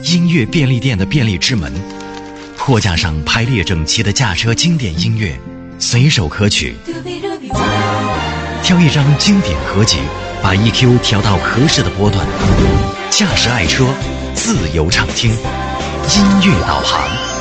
音乐便利店的便利之门，货架上排列整齐的驾车经典音乐，随手可取。挑一张经典合集，把 EQ 调到合适的波段，驾驶爱车，自由畅听，音乐导航。